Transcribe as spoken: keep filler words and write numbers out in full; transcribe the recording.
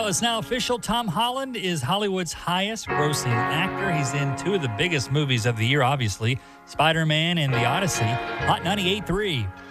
Well, it's now official. Tom Holland is Hollywood's highest grossing actor. He's in two of the biggest movies of the year, obviously, Spider-Man and The Odyssey. Hot ninety-eight point three.